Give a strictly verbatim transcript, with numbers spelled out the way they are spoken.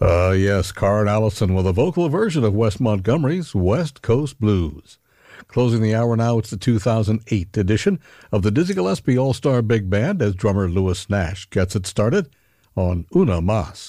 Uh, yes, Carr and Allison with a vocal version of Wes Montgomery's West Coast Blues. Closing the hour now, it's the two thousand eight edition of the Dizzy Gillespie All-Star Big Band as drummer Louis Nash gets it started on Una Mas.